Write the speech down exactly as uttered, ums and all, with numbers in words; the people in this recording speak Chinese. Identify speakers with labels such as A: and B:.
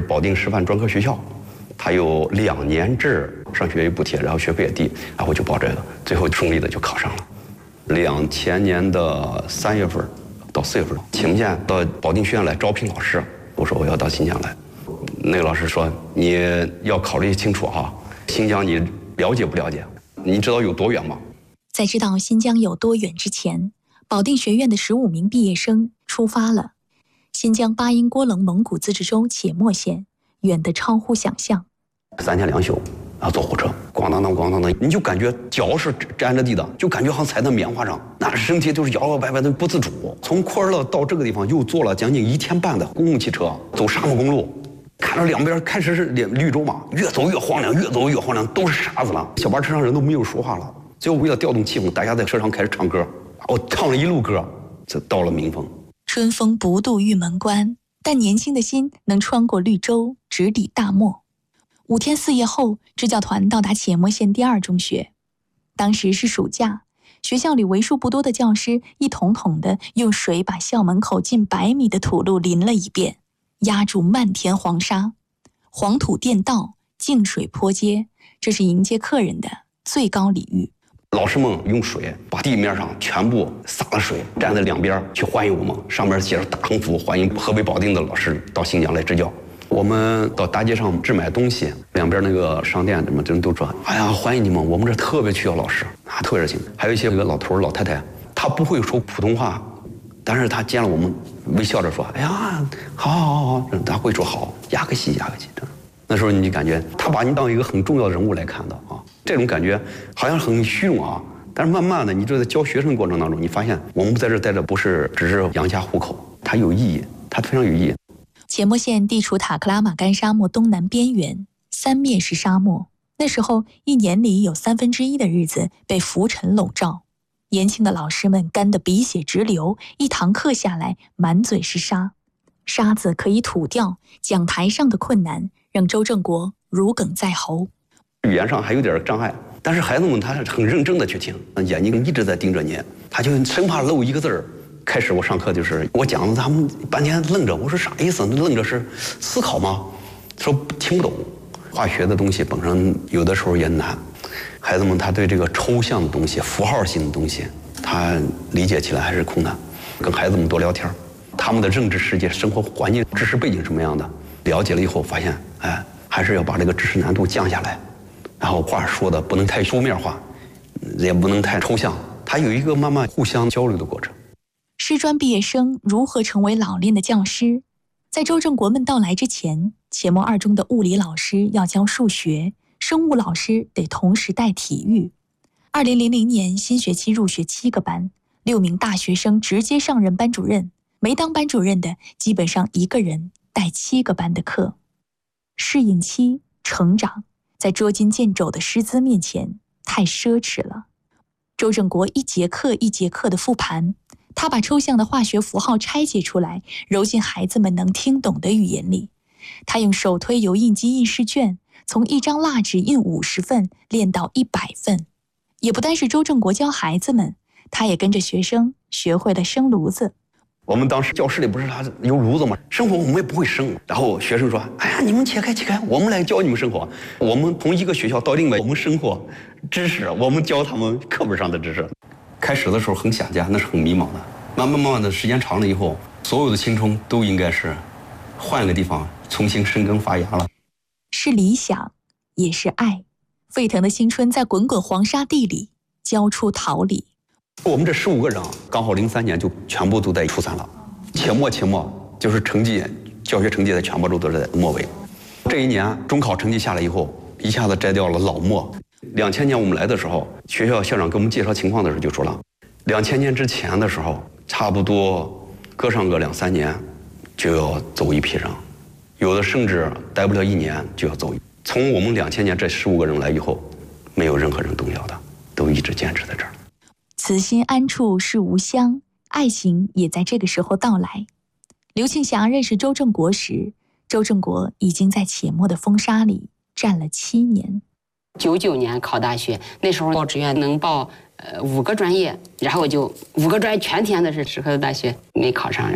A: 保定师范专科学校，它有两年制上学也补贴，然后学费也低，然后我就报这个，最后顺利的就考上了。两千年的三月份到四月份，请假到保定学院来招聘老师，我说我要到新疆来，那个老师说你要考虑清楚哈，新疆你了解不了解？你知道有多远吗？
B: 在知道新疆有多远之前，保定学院的十五名毕业生出发了。新疆巴音郭楞蒙古自治州且末县，远得超乎想象。
A: 三天两宿，然后坐火车，咣当当咣当当，你就感觉脚是沾着地的，就感觉好像踩在棉花上，那身体都是摇摇摆摆的不自主。从库尔勒到这个地方又坐了将近一天半的公共汽车，走沙漠公路，看着两边开始是绿洲嘛，越走越荒凉，越走越荒凉，都是沙子了。小巴车上人都没有说话了，最后为了调动气氛，大家在车上开始唱歌，我唱了一路歌，就到了民丰。
B: 春风不度玉门关，但年轻的心能穿过绿洲，直抵大漠。五天四夜后，支教团到达且末县第二中学。当时是暑假，学校里为数不多的教师一桶桶的用水把校门口近百米的土路淋了一遍，压住漫天黄沙。黄土垫道，净水坡街，这是迎接客人的最高礼遇。
A: 老师们用水把地面上全部洒了水，站在两边去欢迎我们，上面写着大横幅，欢迎河北保定的老师到新疆来支教。我们到大街上置买东西，两边那个商店什么人都说：“哎呀，欢迎你们，我们这特别需要老师啊，特别热情。”还有一些那个老头老太太，他不会说普通话，但是他见了我们，微笑着说：“哎呀，好好好好。”他会说好，压个西压个西。那时候你就感觉他把你当一个很重要的人物来看的啊，这种感觉好像很虚荣啊。但是慢慢的，你就在教学生过程当中，你发现我们在这待着不是只是养家糊口，它有意义，它非常有意义。
B: 且末县地处塔克拉玛干沙漠东南边缘，三面是沙漠。那时候一年里有三分之一的日子被浮尘笼罩，年轻的老师们干得鼻血直流，一堂课下来满嘴是沙，沙子可以吐掉，讲台上的困难让周正国如鲠在喉。
A: 语言上还有点障碍，但是孩子们他很认真的去听，眼睛一直在盯着你，他就生怕漏一个字儿。开始我上课就是我讲，他们半天愣着，我说啥意思？愣着是思考吗？说听不懂。化学的东西本身有的时候也难，孩子们他对这个抽象的东西、符号性的东西，他理解起来还是困难。跟孩子们多聊天，他们的认知世界、生活环境、知识背景什么样的，了解了以后发现，哎，还是要把这个知识难度降下来，然后话说的不能太书面化，也不能太抽象，它有一个慢慢互相交流的过程。
B: 师专毕业生如何成为老练的教师？在周正国们到来之前，且末二中的物理老师要教数学，生物老师得同时带体育。二零零零年新学期入学七个班，六名大学生直接上任班主任，没当班主任的基本上一个人带七个班的课。适应期、成长，在捉襟见肘的师资面前太奢侈了。周正国一节课一节课的复盘，他把抽象的化学符号拆解出来，揉进孩子们能听懂的语言里。他用手推油印机印试卷，从一张蜡纸印五十份练到一百份。也不单是周正国教孩子们，他也跟着学生学会了生炉子。
A: 我们当时教室里不是他有炉子吗？生火我们也不会生，然后学生说：“哎呀，你们切开切开，我们来教你们生火。”我们从一个学校到另外，我们生火知识，我们教他们课本上的知识。开始的时候很想家，那是很迷茫的。慢慢慢慢的时间长了以后，所有的青春都应该是换个地方重新生根发芽了。
B: 是理想，也是爱。沸腾的青春在滚滚黄沙地里交出桃李。
A: 我们这十五个人啊，刚好零三年就全部都在初三了，且末且末就是成绩，教学成绩在全部都是在末尾。这一年中考成绩下来以后，一下子摘掉了老末。两千年我们来的时候，学校校长给我们介绍情况的时候就说了，两千年之前的时候，差不多搁上个两三年，就要走一批人，有的甚至待不了一年就要走。从我们两千年这十五个人来以后，没有任何人动摇的，都一直坚持在这儿。
B: 此心安处是吾乡，爱情也在这个时候到来。刘庆祥认识周正国时，周正国已经在且末的风沙里站了七年。
C: 九九年考大学，那时候报志愿能报呃五个专业，然后我就五个专业全填的是适合的大学，没考上。